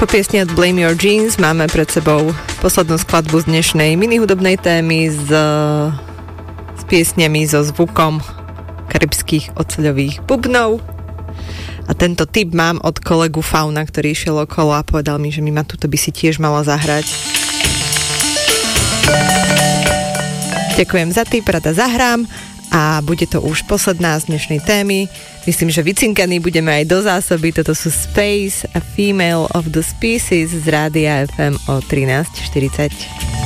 Po piesni od Blame Your Jeans máme pred sebou poslednú skladbu z dnešnej minihudobnej témy s piesňami so zvukom karibských oceľových bubnov. A tento tip mám od kolegu Fauna, ktorý išiel okolo a povedal mi, že mi ma tuto by si tiež mala zahrať. Ďakujem za tip, rada zahrám a bude to už posledná z dnešnej témy. Myslím, že vycinkaní budeme aj do zásoby. Toto sú Space a Female of the Species z Rádia FM o 13:40.